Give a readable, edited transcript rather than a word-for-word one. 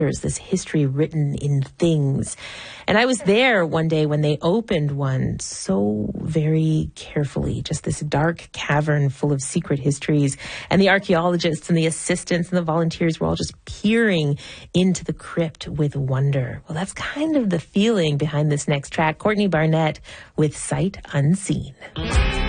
There's this history written in things. And I was there one day when they opened one so very carefully, just this dark cavern full of secret histories. And the archaeologists and the assistants and the volunteers were all just peering into the crypt with wonder. Well, that's kind of the feeling behind this next track. Courtney Barnett with Sight Unseen.